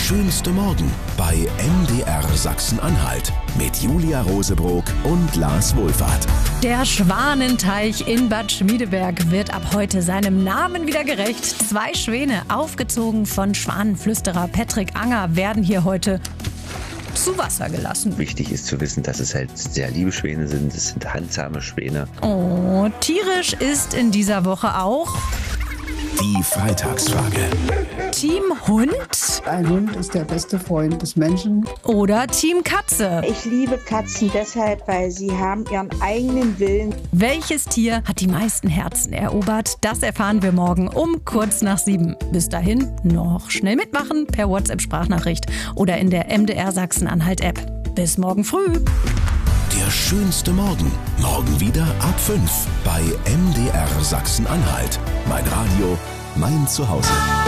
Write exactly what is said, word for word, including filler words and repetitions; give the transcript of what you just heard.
schönste Morgen bei M D R Sachsen-Anhalt mit Julia Rosebrock und Lars Wohlfahrt. Der Schwanenteich in Bad Schmiedeberg wird ab heute seinem Namen wieder gerecht. Zwei Schwäne, aufgezogen von Schwanenflüsterer Patrick Anger, werden hier heute zu Wasser gelassen. Wichtig ist zu wissen, dass es halt sehr liebe Schwäne sind. Es sind handsame Schwäne. Oh, tierisch ist in dieser Woche auch Die Freitagsfrage. Team Hund Ein Hund ist der beste Freund des Menschen. oder Team Katze. Ich liebe Katzen deshalb, weil sie haben ihren eigenen Willen. Welches Tier hat die meisten Herzen erobert? Das erfahren wir morgen um kurz nach sieben. Bis dahin noch schnell mitmachen per WhatsApp-Sprachnachricht oder in der M D R Sachsen-Anhalt-App. Bis morgen früh. Der schönste Morgen. Morgen wieder ab fünf bei M D R Sachsen-Anhalt. Mein Radio, mein Zuhause.